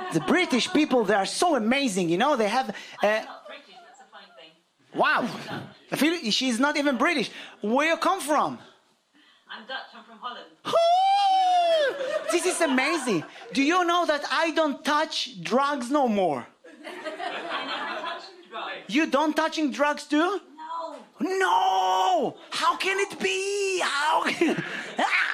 The British people, they are so amazing, you know, they have... I'm not British, that's a fine thing. wow. I feel she's not even British. Where you come from? I'm Dutch, I'm from Holland. This is amazing. Do you know that I don't touch drugs no more? I never touched drugs. You don't touching drugs too? No. No! How can it be? How can...